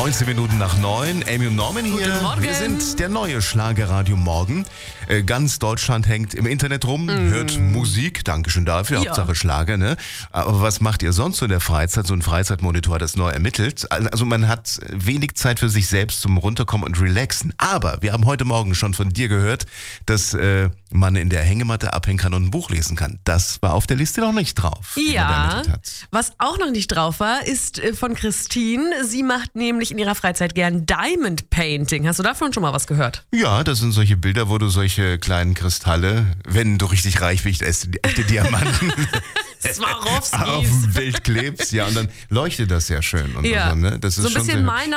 19 Minuten nach 9. Amy und Norman hier. Guten Morgen. Wir sind der neue Schlagerradio Morgen. Ganz Deutschland hängt im Internet rum, hört Musik. Dankeschön dafür. Ja. Hauptsache Schlager, ne? Aber was macht ihr sonst so in der Freizeit? So ein Freizeitmonitor hat das neu ermittelt. Also man hat wenig Zeit für sich selbst zum Runterkommen und Relaxen. Aber wir haben heute Morgen schon von dir gehört, dass man in der Hängematte abhängen kann und ein Buch lesen kann. Das war auf der Liste noch nicht drauf. Die man da Ja, ermittelt hat. was auch noch nicht drauf war, ist von Christine. Sie macht nämlich in ihrer Freizeit gern Diamond Painting. Hast du davon schon mal was gehört? Ja, das sind solche Bilder, wo du solche kleinen Kristalle, wenn du richtig reich bist, echte Diamanten auf Swarovskis. dem Bild klebst. Ja, und dann leuchtet das sehr schön. Und Ja, so, ne? Das ist so ein schon bisschen sehr hübsch.